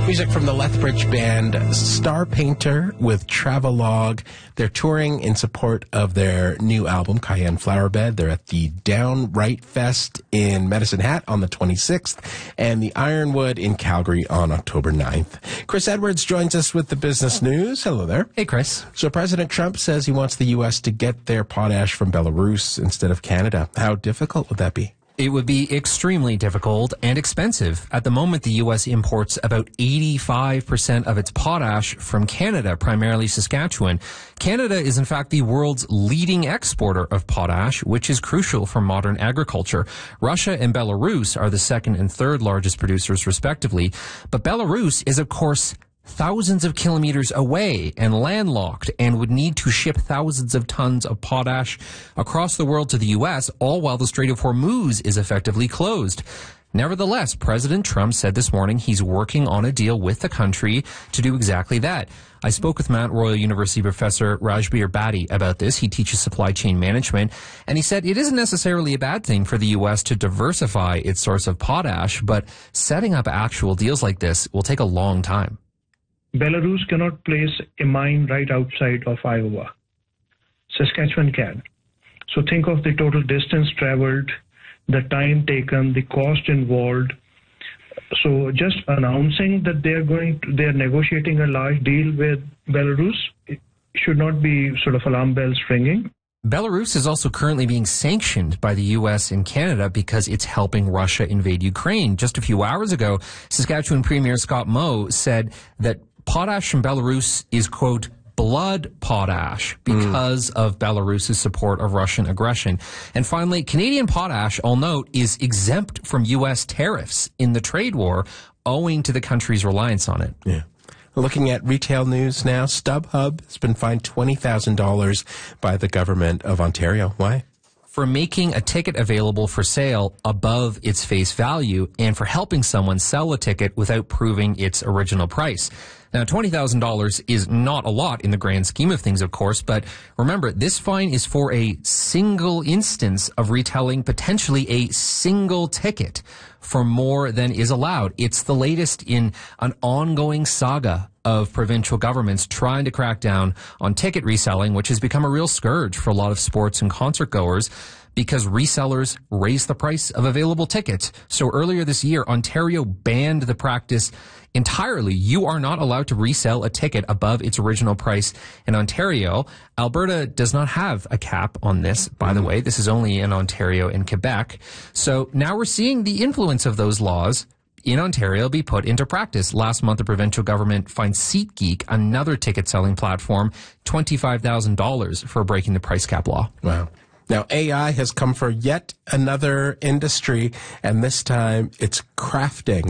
Music from the Lethbridge band Star Painter with Travelogue. They're touring in support of their new album, Cayenne Flowerbed. They're at the Downright Fest in Medicine Hat on the 26th and the Ironwood in Calgary on October 9th. Chris Edwards joins us with the business news. Hello there. Hey, Chris. So President Trump says he wants the U.S. to get their potash from Belarus instead of Canada. How difficult would that be? It would be extremely difficult and expensive. At the moment, the U.S. imports about 85% of its potash from Canada, primarily Saskatchewan. Canada is, in fact, the world's leading exporter of potash, which is crucial for modern agriculture. Russia and Belarus are the second and third largest producers, respectively. But Belarus is, of course, thousands of kilometers away and landlocked and would need to ship thousands of tons of potash across the world to the U.S., all while the Strait of Hormuz is effectively closed. Nevertheless, President Trump said this morning he's working on a deal with the country to do exactly that. I spoke with Mount Royal University professor Rajbir Badi about this. He teaches supply chain management, and he said it isn't necessarily a bad thing for the U.S. to diversify its source of potash, but setting up actual deals like this will take a long time. Belarus cannot place a mine right outside of Iowa. Saskatchewan can. So think of the total distance traveled, the time taken, the cost involved. So just announcing that they're negotiating a large deal with Belarus, it should not be sort of alarm bells ringing. Belarus is also currently being sanctioned by the U.S. and Canada because it's helping Russia invade Ukraine. Just a few hours ago, Saskatchewan Premier Scott Moe said that potash from Belarus is, quote, blood potash because of Belarus's support of Russian aggression. And finally, Canadian potash, I'll note, is exempt from U.S. tariffs in the trade war owing to the country's reliance on it. Yeah. Looking at retail news now, StubHub has been fined $20,000 by the government of Ontario. Why? For making a ticket available for sale above its face value and for helping someone sell a ticket without proving its original price. Now, $20,000 is not a lot in the grand scheme of things, of course, but remember, this fine is for a single instance of retailing potentially a single ticket for more than is allowed. It's the latest in an ongoing saga of provincial governments trying to crack down on ticket reselling, which has become a real scourge for a lot of sports and concert goers because resellers raise the price of available tickets. So earlier this year, Ontario banned the practice entirely. You are not allowed to resell a ticket above its original price in Ontario. Alberta does not have a cap on this, by the way. This is only in Ontario and Quebec. So now we're seeing the influence of those laws in Ontario be put into practice. Last month, the provincial government fined SeatGeek, another ticket-selling platform, $25,000 for breaking the price cap law. Wow. Now, AI has come for yet another industry, and this time it's crafting.